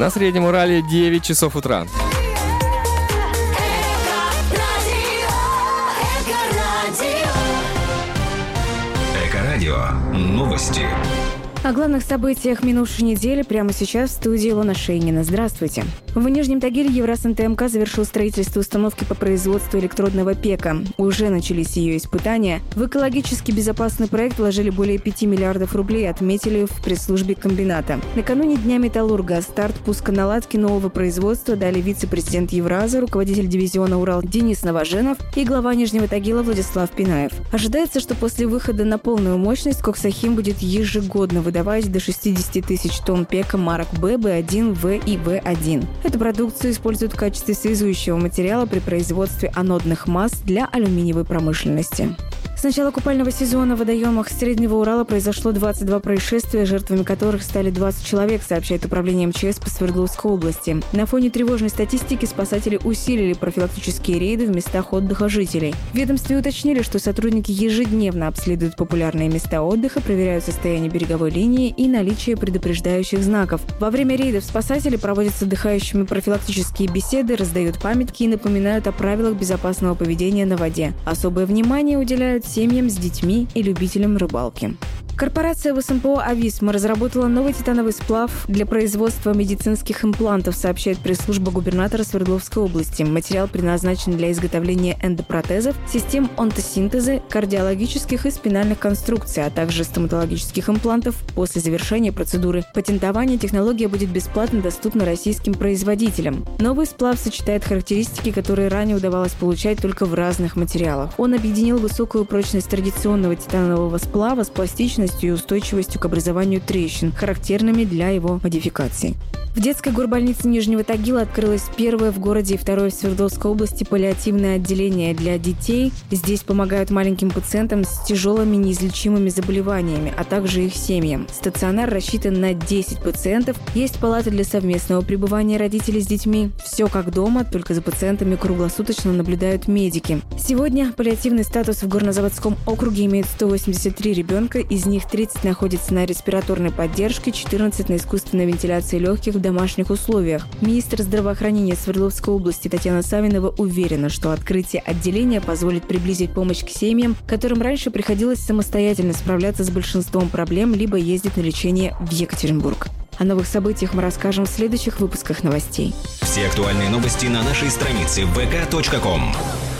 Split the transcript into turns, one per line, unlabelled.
На Среднем Урале 9 часов утра.
Эко-радио. Новости.
О главных событиях минувшей недели прямо сейчас в студии Илона Шейнина. Здравствуйте. В Нижнем Тагиле ЕвросанТМК завершил строительство установки по производству электродного ПЕКа. Уже начались ее испытания. В экологически безопасный проект вложили более 5 миллиардов рублей, отметили в пресс-службе комбината. Накануне Дня металлурга старт пусконаладки нового производства дали вице-президент Евраза, руководитель дивизиона «Урал» Денис Новоженов и глава Нижнего Тагила Владислав Пинаев. Ожидается, что после выхода на полную мощность Коксахим будет ежегодно выдавать до 60 тысяч тонн ПЕКа марок Б, Б1, В и В1. Эту продукцию используют в качестве связующего материала при производстве анодных масс для алюминиевой промышленности. С начала купального сезона в водоемах Среднего Урала произошло 22 происшествия, жертвами которых стали 20 человек, сообщает Управление МЧС по Свердловской области. На фоне тревожной статистики спасатели усилили профилактические рейды в местах отдыха жителей. В ведомстве уточнили, что сотрудники ежедневно обследуют популярные места отдыха, проверяют состояние береговой линии и наличие предупреждающих знаков. Во время рейдов спасатели проводят с отдыхающими профилактические беседы, раздают памятки и напоминают о правилах безопасного поведения на воде. Особое внимание уделяют семьям с детьми и любителям рыбалки. Корпорация ВСМПО «Ависма» разработала новый титановый сплав для производства медицинских имплантов, сообщает пресс-служба губернатора Свердловской области. Материал предназначен для изготовления эндопротезов, систем онтосинтеза, кардиологических и спинальных конструкций, а также стоматологических имплантов. После завершения процедуры патентования технология будет бесплатно доступна российским производителям. Новый сплав сочетает характеристики, которые ранее удавалось получать только в разных материалах. Он объединил высокую прочность традиционного титанового сплава с пластичностью и устойчивостью к образованию трещин, характерными для его модификаций. В детской горбольнице Нижнего Тагила открылось первое в городе и второе в Свердловской области паллиативное отделение для детей. Здесь помогают маленьким пациентам с тяжелыми неизлечимыми заболеваниями, а также их семьям. Стационар рассчитан на 10 пациентов. Есть палаты для совместного пребывания родителей с детьми. Все как дома, только за пациентами круглосуточно наблюдают медики. Сегодня паллиативный статус в Горнозаводском округе имеет 183 ребенка, из них 30 находятся на респираторной поддержке, 14 на искусственной вентиляции легких в домашних условиях. Министр здравоохранения Свердловской области Татьяна Савинова уверена, что открытие отделения позволит приблизить помощь к семьям, которым раньше приходилось самостоятельно справляться с большинством проблем, либо ездить на лечение в Екатеринбург. О новых событиях мы расскажем в следующих выпусках новостей.
Все актуальные новости на нашей странице vk.com.